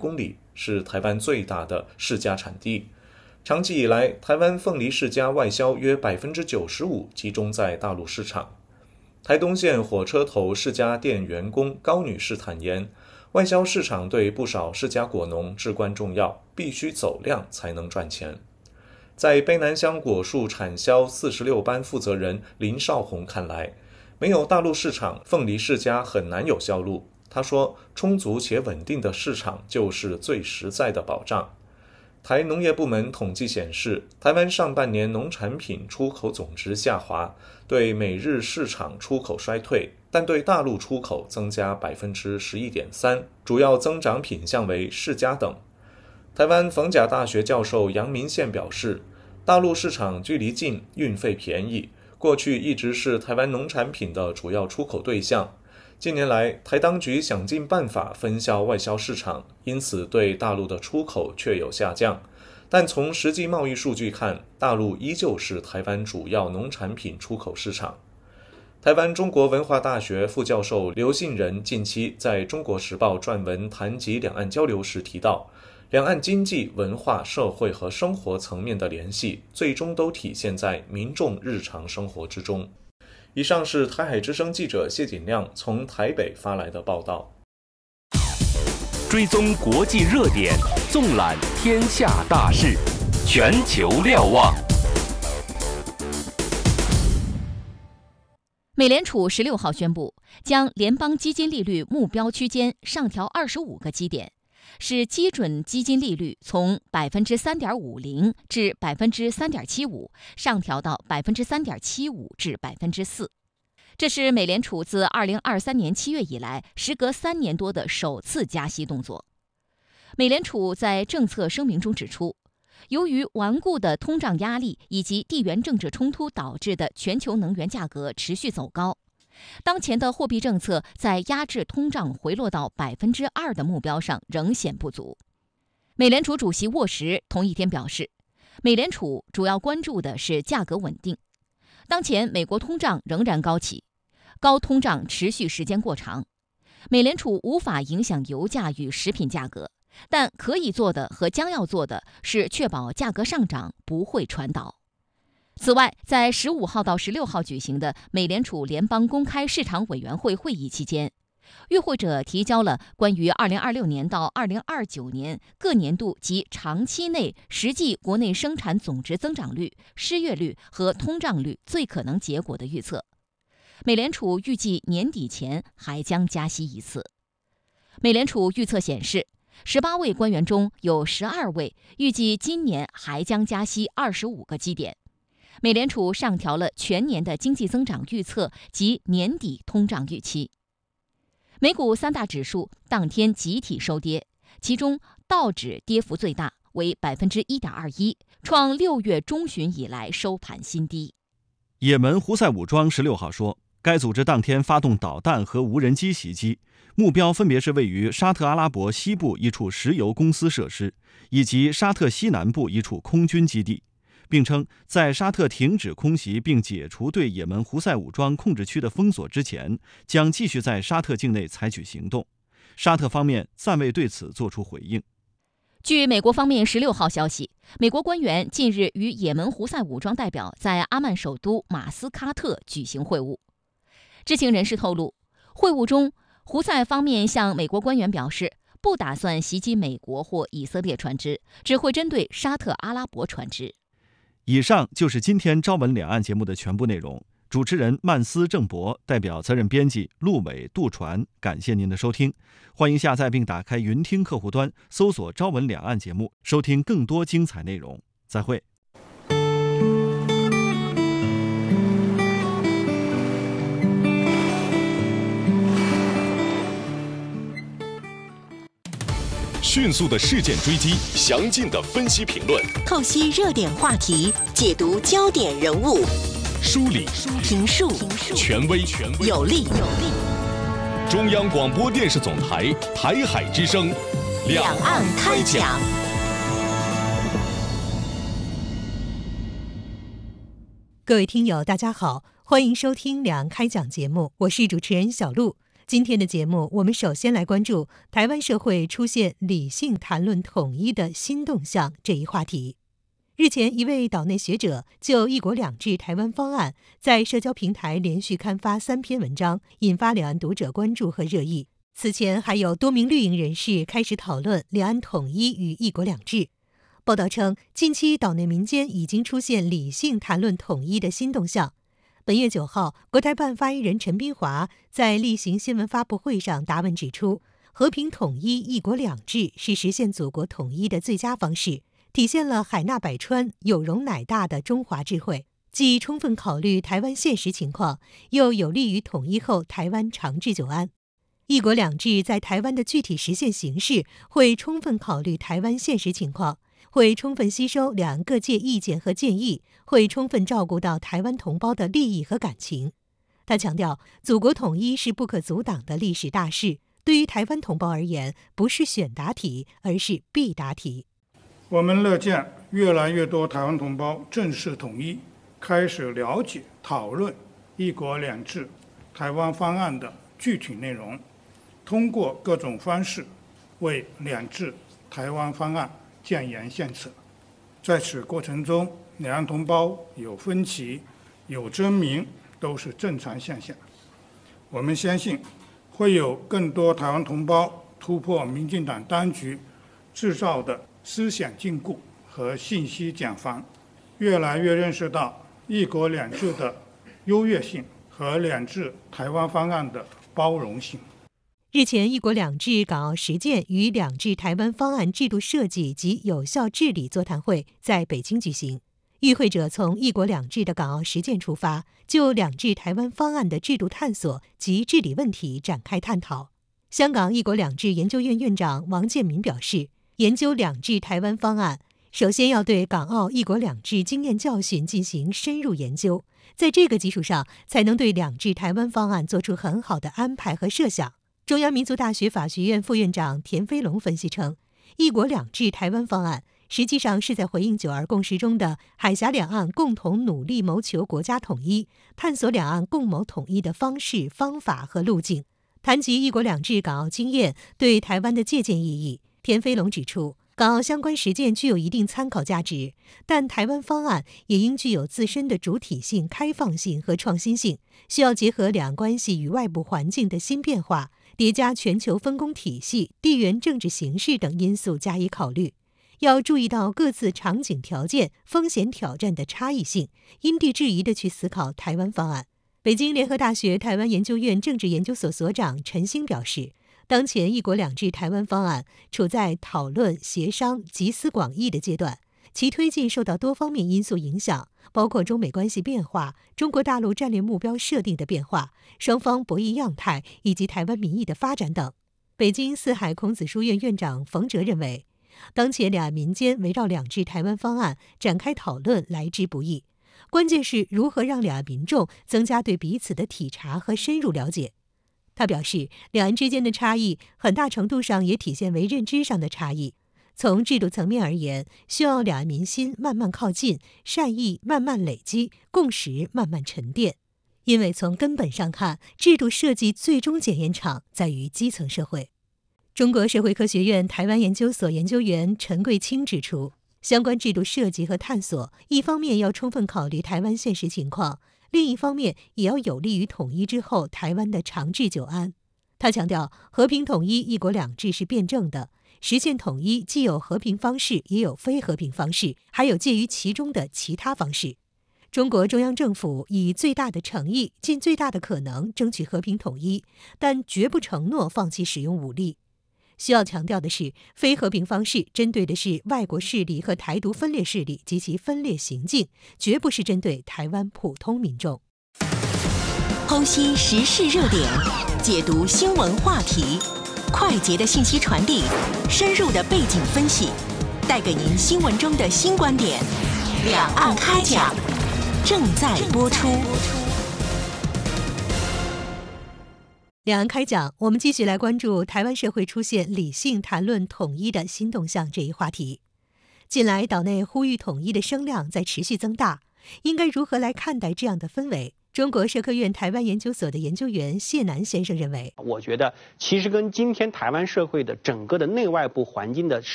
公里，是台湾最大的释迦产地。长期以来，台湾凤梨释迦外销约95%集中在大陆市场。台东县火车头释迦店员工高女士坦言，外销市场对不少释迦果农至关重要，必须走量才能赚钱。在卑南乡果树产销46班负责人林少红看来，没有大陆市场，凤梨释迦很难有销路。他说，充足且稳定的市场就是最实在的保障。台农业部门统计显示，台湾上半年农产品出口总值下滑，对美日市场出口衰退，但对大陆出口增加 11.3%， 主要增长品项为释迦等。台湾逢甲大学教授杨明宪表示，大陆市场距离近，运费便宜，过去一直是台湾农产品的主要出口对象。近年来，台当局想尽办法分销外销市场，因此对大陆的出口却有下降。但从实际贸易数据看，大陆依旧是台湾主要农产品出口市场。台湾中国文化大学副教授刘信仁近期在中国时报撰文谈及两岸交流时提到，两岸经济、文化、社会和生活层面的联系，最终都体现在民众日常生活之中。以上是台海之声记者谢锦亮从台北发来的报道。 追踪国际热点，纵览天下大事，全球瞭望。 美联储16号宣布，将联邦基金利率目标区间上调25个基点，使基准基金利率从 3.50% 至 3.75% 上调到 3.75% 至 4%。这是美联储自2023年7月以来，时隔3年多的首次加息动作。美联储在政策声明中指出，由于顽固的通胀压力以及地缘政治冲突导致的全球能源价格持续走高，当前的货币政策在压制通胀回落到 2% 的目标上仍显不足。美联储主席沃什同一天表示，美联储主要关注的是价格稳定。当前美国通胀仍然高企，高通胀持续时间过长，美联储无法影响油价与食品价格，但可以做的和将要做的是确保价格上涨不会传导。此外，在15号到16号举行的美联储联邦公开市场委员会会议期间，与会者提交了关于2026年到2029年各年度及长期内实际国内生产总值增长率、失业率和通胀率最可能结果的预测。美联储预计年底前还将加息一次。美联储预测显示，18位官员中有12位预计今年还将加息25个基点。美联储上调了全年的经济增长预测及年底通胀预期。美股3大指数当天集体收跌，其中道指跌幅最大，为 1.21%， 创6月中旬以来收盘新低。 也门胡塞武装16号说，该组织当天发动导弹和无人机袭击，目标分别是位于沙特阿拉伯西部一处石油公司设施，以及沙特西南部一处空军基地，并称在沙特停止空袭并解除对也门胡塞武装控制区的封锁之前，将继续在沙特境内采取行动。沙特方面暂未对此作出回应。 据美国方面16号消息，美国官员近日与也门胡塞武装代表在阿曼首都马斯喀特举行会晤。知情人士透露，会晤中，胡塞方面向美国官员表示，不打算袭击美国或以色列船只，只会针对沙特阿拉伯船只。 以上就是今天朝闻两岸节目的全部内容。主持人曼斯郑博代表责任编辑陆伟、杜传，感谢您的收听。欢迎下载并打开云听客户端，搜索朝闻两岸节目，收听更多精彩内容。再会。 迅速的事件追击，详尽的分析评论， 透析热点话题，解读焦点人物， 梳理评述权威有力。 中央广播电视总台台海之声， 两岸开讲。 各位听友大家好，欢迎收听两岸开讲节目，我是主持人小璐。 今天的节目，我们首先来关注台湾社会出现理性谈论统一的新动向这一话题。日前，一位岛内学者就“一国两制”台湾方案在社交平台连续刊发3篇文章，引发两岸读者关注和热议。此前，还有多名绿营人士开始讨论两岸统一与“一国两制”。报道称，近期岛内民间已经出现理性谈论统一的新动向。本月9号，国台办发言人陈斌华在例行新闻发布会上答问指出，和平统一、一国两制是实现祖国统一的最佳方式，体现了海纳百川、有容乃大的中华智慧，既充分考虑台湾现实情况，又有利于统一后台湾长治久安。一国两制在台湾的具体实现形式会充分考虑台湾现实情况，会充分吸收两岸各界意见和建议，会充分照顾到台湾同胞的利益和感情。他强调，祖国统一是不可阻挡的历史大势，对于台湾同胞而言，不是选答题，而是必答题。 我们乐见越来越多台湾同胞正视统一，开始了解、讨论一国两制台湾方案的具体内容，通过各种方式为两制台湾方案建言献策。在此过程中，两岸同胞有分歧、有争鸣，都是正常现象。我们相信，会有更多台湾同胞突破民进党当局制造的思想禁锢和信息茧房，越来越认识到一国两制的优越性和两制台湾方案的包容性。 日前，一国两制港澳实践与两制台湾方案制度设计及有效治理座谈会在北京举行。与会者从一国两制的港澳实践出发，就两制台湾方案的制度探索及治理问题展开探讨。香港一国两制研究院院长王建民表示，研究两制台湾方案，首先要对港澳一国两制经验教训进行深入研究，在这个基础上，才能对两制台湾方案做出很好的安排和设想。中央民族大学法学院副院长田飞龙分析称，一国两制台湾方案实际上是在回应9·2共识中的海峡两岸共同努力谋求国家统一，探索两岸共谋统一的方式、方法和路径。谈及一国两制港澳经验对台湾的借鉴意义，田飞龙指出，港澳相关实践具有一定参考价值，但台湾方案也应具有自身的主体性、开放性和创新性，需要结合两岸关系与外部环境的新变化，叠加全球分工体系、地缘政治形势等因素加以考虑，要注意到各自场景条件、风险挑战的差异性，因地制宜地去思考台湾方案。北京联合大学台湾研究院政治研究所所长陈兴表示，当前一国两制台湾方案处在讨论、协商、集思广益的阶段，其推进受到多方面因素影响，包括中美关系变化、中国大陆战略目标设定的变化、双方博弈样态以及台湾民意的发展等。北京四海孔子书院院长冯哲认为，当前两岸民间围绕两制台湾方案展开讨论来之不易，关键是如何让两岸民众增加对彼此的体察和深入了解。他表示，两岸之间的差异很大程度上也体现为认知上的差异。从制度层面而言，需要两岸民心慢慢靠近，善意慢慢累积，共识慢慢沉淀。因为从根本上看，制度设计最终检验场在于基层社会。中国社会科学院台湾研究所研究员陈桂清指出，相关制度设计和探索，一方面要充分考虑台湾现实情况，另一方面也要有利于统一之后台湾的长治久安。他强调，和平统一、一国两制是辩证的，实现统一既有和平方式，也有非和平方式，还有介于其中的其他方式。中国中央政府以最大的诚意，尽最大的可能争取和平统一，但绝不承诺放弃使用武力。需要强调的是，非和平方式针对的是外国势力和台独分裂势力及其分裂行径，绝不是针对台湾普通民众。 剖析时事热点，解读新闻话题，快捷的信息传递，深入的背景分析，带给您新闻中的新观点。两岸开讲，正在播出。 两岸开讲，我们继续来关注台湾社会出现理性谈论统一的新动向这一话题。近来岛内呼吁统一的声量在持续增大，应该如何来看待这样的氛围？ 中国社科院台湾研究所的研究员谢南先生认为， 我觉得其实跟今天台湾社会的整个的内外部环境的